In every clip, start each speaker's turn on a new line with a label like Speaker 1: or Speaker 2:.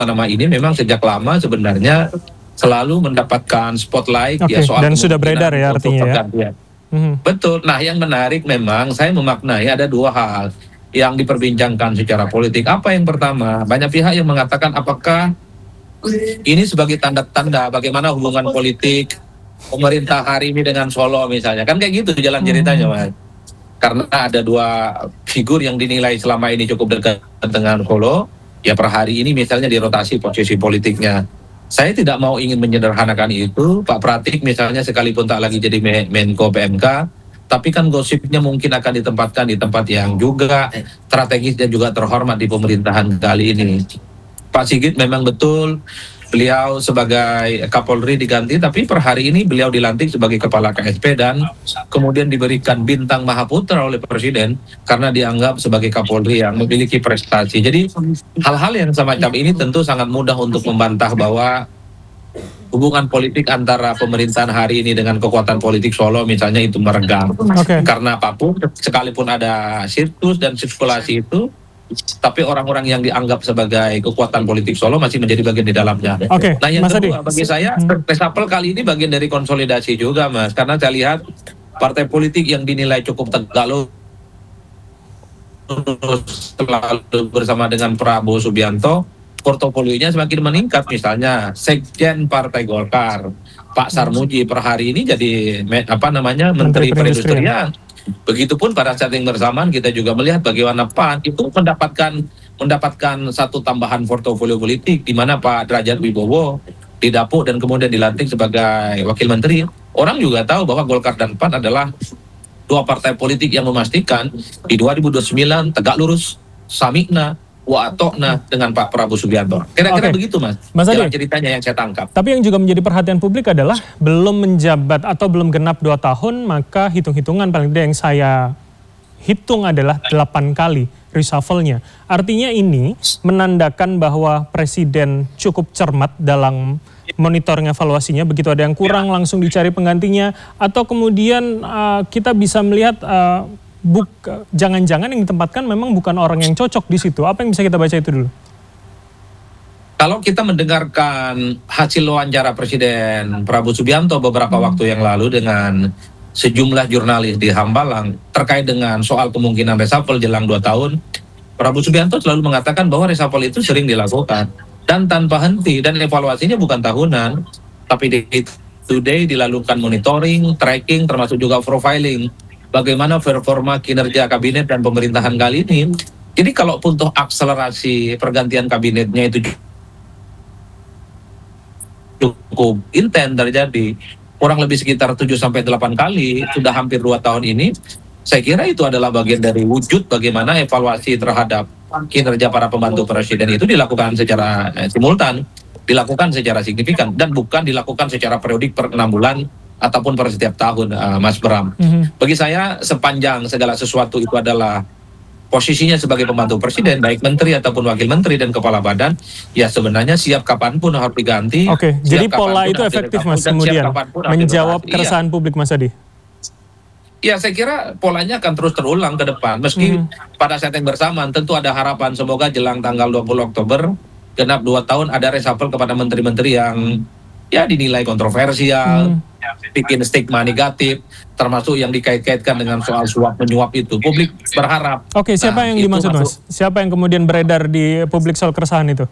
Speaker 1: nama ini memang sejak lama sebenarnya selalu mendapatkan spotlight
Speaker 2: ya soal dan sudah beredar ya artinya ya.
Speaker 1: Betul. Nah, yang menarik memang saya memaknai ada dua hal yang diperbincangkan secara politik. Apa yang pertama? Banyak pihak yang mengatakan apakah ini sebagai tanda-tanda bagaimana hubungan politik pemerintah hari ini dengan Solo misalnya. Kan kayak gitu jalan ceritanya, Mas. Karena ada dua figur yang dinilai selama ini cukup dekat dengan Solo, ya per hari ini misalnya dirotasi posisi politiknya. Saya tidak mau ingin menyederhanakan itu, Pak Pratik misalnya sekalipun tak lagi jadi Menko PMK, tapi kan gosipnya mungkin akan ditempatkan di tempat yang juga strategis dan juga terhormat di pemerintahan kali ini. Pak Sigit memang betul beliau sebagai Kapolri diganti, tapi per hari ini beliau dilantik sebagai Kepala KSP dan kemudian diberikan bintang Mahaputra oleh Presiden karena dianggap sebagai Kapolri yang memiliki prestasi. Jadi hal-hal yang semacam ini tentu sangat mudah untuk membantah bahwa hubungan politik antara pemerintahan hari ini dengan kekuatan politik Solo misalnya itu meregang. Karena apapun, sekalipun ada sirkus dan sirkulasi itu, tapi orang-orang yang dianggap sebagai kekuatan politik Solo masih menjadi bagian di dalamnya. Nah yang kedua bagi saya reshuffle kali ini bagian dari konsolidasi juga, Mas, karena saya lihat partai politik yang dinilai cukup tegak lurus selalu bersama dengan Prabowo Subianto, portofolionya semakin meningkat. Misalnya Sekjen Partai Golkar Pak Sarmuji per hari ini jadi Menteri Perindustrian. Begitupun pada saat yang bersamaan kita juga melihat bagaimana PAN itu mendapatkan satu tambahan portofolio politik di mana Pak Derajat Wibowo didapuk dan kemudian dilantik sebagai wakil menteri. Orang juga tahu bahwa Golkar dan PAN adalah dua partai politik yang memastikan di 2029 tegak lurus, samikna, wa'atokna dengan Pak Prabowo Subianto. Kira-kira begitu, Mas Adi, ceritanya yang saya tangkap.
Speaker 2: Tapi yang juga menjadi perhatian publik adalah belum menjabat atau belum genap 2 tahun, maka hitung-hitungan paling tidak yang saya hitung adalah 8 kali reshuffle-nya. Artinya ini menandakan bahwa Presiden cukup cermat dalam monitoring evaluasinya, begitu ada yang kurang langsung dicari penggantinya, atau kemudian kita bisa melihat jangan-jangan yang ditempatkan memang bukan orang yang cocok di situ. Apa yang bisa kita baca itu dulu?
Speaker 1: Kalau kita mendengarkan hasil wawancara Presiden Prabowo Subianto beberapa waktu yang lalu dengan sejumlah jurnalis di Hambalang terkait dengan soal kemungkinan reshuffle jelang 2 tahun, Prabowo Subianto selalu mengatakan bahwa reshuffle itu sering dilakukan dan tanpa henti, dan evaluasinya bukan tahunan, tapi day to day dilakukan monitoring, tracking, termasuk juga profiling bagaimana performa kinerja kabinet dan pemerintahan kali ini. Jadi kalau untuk akselerasi pergantian kabinetnya itu cukup intens terjadi, kurang lebih sekitar 7-8 kali, sudah hampir 2 tahun ini, saya kira itu adalah bagian dari wujud bagaimana evaluasi terhadap kinerja para pembantu presiden itu dilakukan secara simultan, dilakukan secara signifikan, dan bukan dilakukan secara periodik per 6 bulan ataupun per setiap tahun, Mas Bram. Bagi saya sepanjang segala sesuatu itu adalah posisinya sebagai pembantu presiden, baik menteri ataupun wakil menteri dan kepala badan, ya sebenarnya siap kapanpun harus diganti.
Speaker 2: Jadi pola itu efektif, Mas, kemudian menjawab keresahan publik, Mas Adi?
Speaker 1: Ya, saya kira polanya akan terus terulang ke depan. Meski pada saat yang bersamaan tentu ada harapan semoga jelang tanggal 20 Oktober genap 2 tahun ada reshuffle kepada menteri-menteri yang ya dinilai kontroversial, bikin stigma negatif, termasuk yang dikait-kaitkan dengan soal suap menyuap itu. Publik berharap.
Speaker 2: Siapa yang dimaksud, Mas? Siapa yang kemudian beredar di publik soal keresahan itu?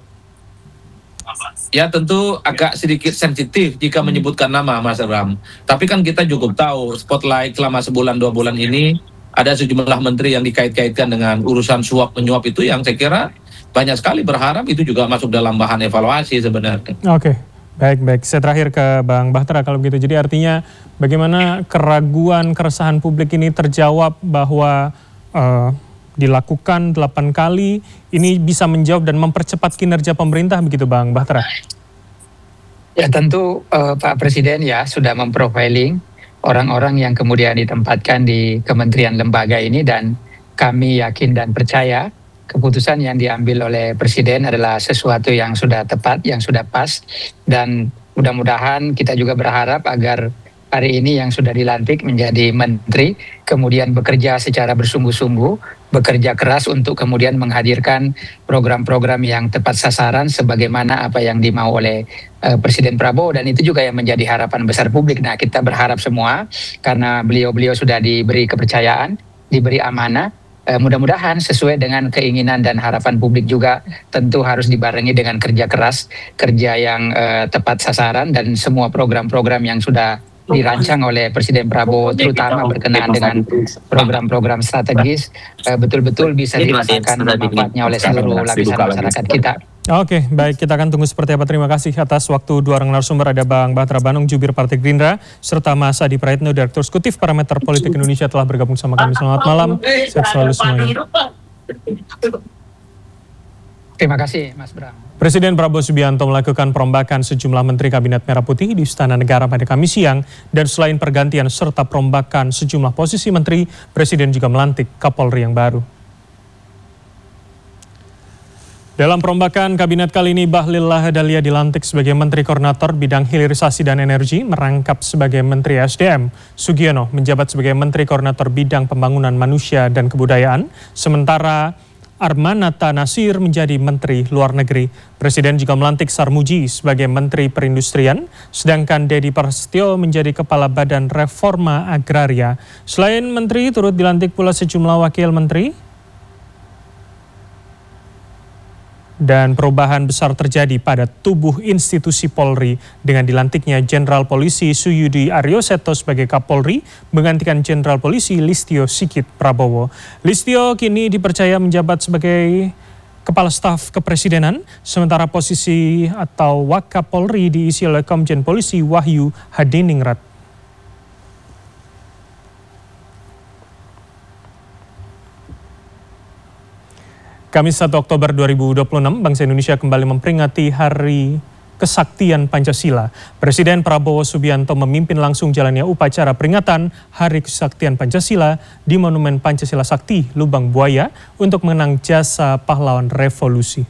Speaker 1: Ya tentu agak sedikit sensitif jika menyebutkan nama, Mas Ram. Tapi kan kita cukup tahu spotlight selama sebulan 2 bulan ini ada sejumlah menteri yang dikait-kaitkan dengan urusan suap menyuap itu yang saya kira banyak sekali berharap itu juga masuk dalam bahan evaluasi sebenarnya.
Speaker 2: Baik. Saya terakhir ke Bang Bahtera kalau begitu. Jadi artinya bagaimana keraguan, keresahan publik ini terjawab bahwa dilakukan 8 kali, ini bisa menjawab dan mempercepat kinerja pemerintah, begitu Bang Bahtera?
Speaker 3: Ya tentu Pak Presiden ya sudah memprofiling orang-orang yang kemudian ditempatkan di kementerian lembaga ini, dan kami yakin dan percaya keputusan yang diambil oleh Presiden adalah sesuatu yang sudah tepat, yang sudah pas, dan mudah-mudahan kita juga berharap agar hari ini yang sudah dilantik menjadi menteri, kemudian bekerja secara bersungguh-sungguh, bekerja keras untuk kemudian menghadirkan program-program yang tepat sasaran sebagaimana apa yang dimau oleh Presiden Prabowo, dan itu juga yang menjadi harapan besar publik. Nah, kita berharap semua karena beliau-beliau sudah diberi kepercayaan, diberi amanah, mudah-mudahan sesuai dengan keinginan dan harapan publik juga tentu harus dibarengi dengan kerja keras, kerja yang tepat sasaran, dan semua program-program yang sudah dirancang oleh Presiden Prabowo terutama berkenaan dengan program-program strategis betul-betul bisa dirasakan manfaatnya oleh seluruh lapisan masyarakat kita.
Speaker 2: Oke, baik, kita akan tunggu seperti apa. Terima kasih atas waktu dua orang narasumber, ada Bang Bahtera Banung, jubir Partai Gerindra, serta Mas Adi Praitno, Direktur Eksekutif Parameter Politik Indonesia, telah bergabung sama kami. Selamat malam, sehat selalu semuanya.
Speaker 3: Terima kasih, Mas Bram.
Speaker 2: Presiden Prabowo Subianto melakukan perombakan sejumlah Menteri Kabinet Merah Putih di Istana Negara pada Kamis siang, dan selain pergantian serta perombakan sejumlah posisi menteri, Presiden juga melantik Kapolri yang baru. Dalam perombakan kabinet kali ini, Bahlil Lahadalia dilantik sebagai Menteri Koordinator Bidang Hilirisasi dan Energi, merangkap sebagai Menteri SDM. Sugiono menjabat sebagai Menteri Koordinator Bidang Pembangunan Manusia dan Kebudayaan, sementara Armanata Nasir menjadi Menteri Luar Negeri. Presiden juga melantik Sarmuji sebagai Menteri Perindustrian, sedangkan Dedi Prasetyo menjadi Kepala Badan Reforma Agraria. Selain menteri, turut dilantik pula sejumlah wakil menteri. Dan perubahan besar terjadi pada tubuh institusi Polri dengan dilantiknya Jenderal Polisi Suyudi Aryoseto sebagai Kapolri menggantikan Jenderal Polisi Listio Sigit Prabowo. Listio kini dipercaya menjabat sebagai Kepala Staf Kepresidenan, sementara posisi atau Wakapolri diisi oleh Komjen Polisi Wahyu Hadiningrat. Kamis 1 Oktober 2026, bangsa Indonesia kembali memperingati Hari Kesaktian Pancasila. Presiden Prabowo Subianto memimpin langsung jalannya upacara peringatan Hari Kesaktian Pancasila di Monumen Pancasila Sakti, Lubang Buaya, untuk mengenang jasa pahlawan revolusi.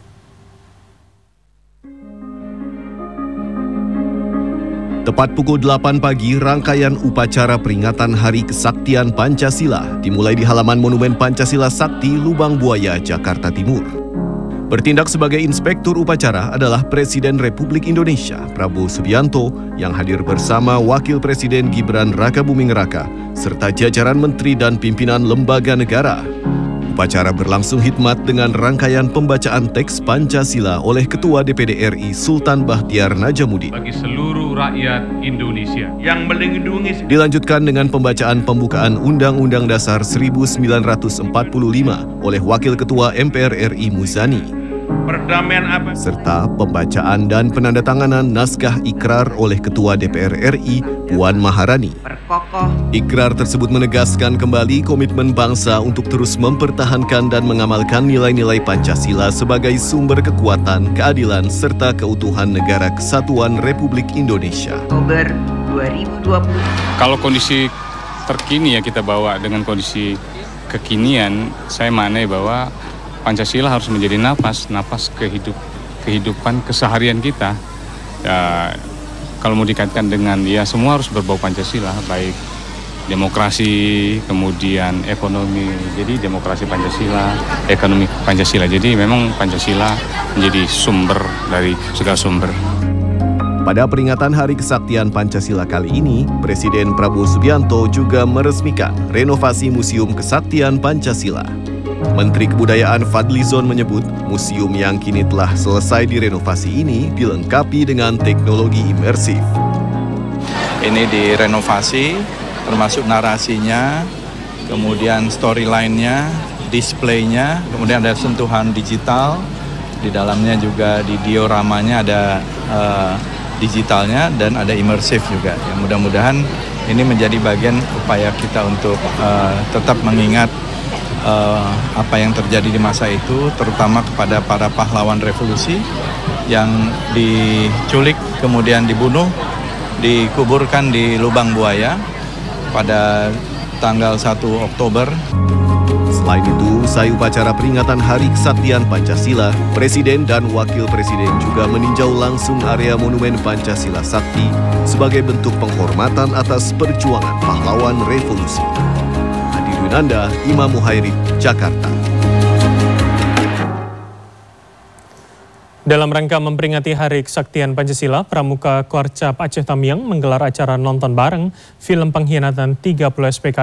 Speaker 4: Tepat pukul 8 pagi, rangkaian upacara peringatan Hari Kesaktian Pancasila dimulai di halaman Monumen Pancasila Sakti, Lubang Buaya, Jakarta Timur. Bertindak sebagai inspektur upacara adalah Presiden Republik Indonesia, Prabowo Subianto, yang hadir bersama Wakil Presiden Gibran Rakabuming Raka, serta jajaran menteri dan pimpinan lembaga negara. Upacara berlangsung hikmat dengan rangkaian pembacaan teks Pancasila oleh Ketua DPD RI Sultan Bahtiar Najamuddin.
Speaker 5: Bagi seluruh rakyat Indonesia yang melindungi.
Speaker 4: Dilanjutkan dengan pembacaan pembukaan Undang-Undang Dasar 1945 oleh Wakil Ketua MPR RI Muzani.
Speaker 5: Perdamaian apa?
Speaker 4: Serta pembacaan dan penandatanganan naskah ikrar oleh Ketua DPR RI Puan Maharani. Ikrar tersebut menegaskan kembali komitmen bangsa untuk terus mempertahankan dan mengamalkan nilai-nilai Pancasila sebagai sumber kekuatan, keadilan, serta keutuhan Negara Kesatuan Republik Indonesia.
Speaker 6: Oktober 2020.
Speaker 5: Kalau kondisi terkini ya kita bawa dengan kondisi kekinian, saya maknai bahwa Pancasila harus menjadi napas kehidupan keseharian kita. Ya, kalau mau dikaitkan dengan ya semua harus berbau Pancasila, baik demokrasi, kemudian ekonomi. Jadi demokrasi Pancasila, ekonomi Pancasila. Jadi memang Pancasila menjadi sumber dari segala sumber.
Speaker 4: Pada peringatan Hari Kesaktian Pancasila kali ini, Presiden Prabowo Subianto juga meresmikan renovasi Museum Kesaktian Pancasila. Menteri Kebudayaan Fadlizon menyebut museum yang kini telah selesai direnovasi ini dilengkapi dengan teknologi imersif.
Speaker 7: Ini direnovasi, termasuk narasinya, kemudian storyline-nya, display-nya, kemudian ada sentuhan digital, di dalamnya juga di dioramanya ada digitalnya dan ada imersif juga. Ya, mudah-mudahan ini menjadi bagian upaya kita untuk tetap mengingat apa yang terjadi di masa itu, terutama kepada para pahlawan revolusi yang diculik, kemudian dibunuh, dikuburkan di Lubang Buaya pada tanggal 1 Oktober.
Speaker 4: Selain itu, usai upacara peringatan Hari Kesaktian Pancasila, Presiden dan Wakil Presiden juga meninjau langsung area Monumen Pancasila Sakti sebagai bentuk penghormatan atas perjuangan pahlawan revolusi. Adi Dwinanda, Imam Muhairib, Jakarta.
Speaker 2: Dalam rangka memperingati Hari Kesaktian Pancasila, Pramuka Korcap Aceh Tamiang menggelar acara nonton bareng film Pengkhianatan 30 SPKI